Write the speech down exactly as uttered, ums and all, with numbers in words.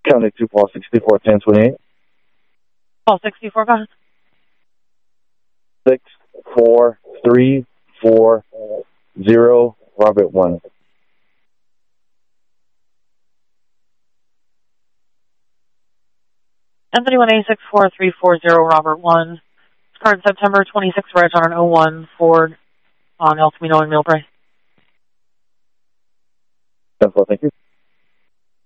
County two, Paul sixty-four, ten twenty-eight. Paul sixty-four, go ahead. six four three four zero, Robert one. Anthony one A six four three four zero, Robert one. Card September twenty-sixth, reg on an oh one Ford on El Camino in Millbrae. That's all, thank you.